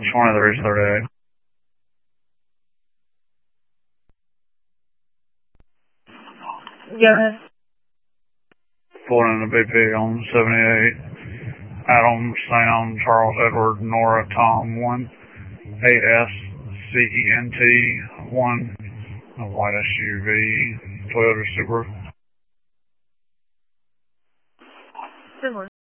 2338. Yeah. Pulling in the BP on 78. Adam, Sam, Charles, Edward, Nora, Tom, 1. ASCENT, 1. A white SUV, Toyota Supra.